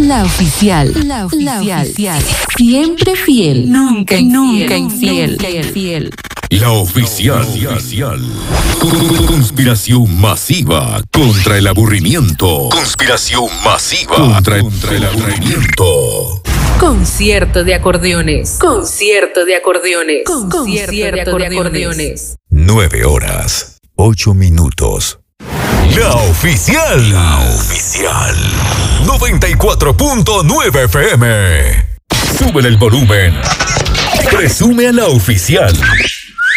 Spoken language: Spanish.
La oficial. La oficial. Siempre fiel. Nunca infiel. La oficial. Conspiración masiva contra el aburrimiento. Conspiración masiva contra el aburrimiento. Concierto de acordeones. 9 horas, 8 minutos. La oficial. 94.9 FM. Sube el volumen. Presume a la oficial.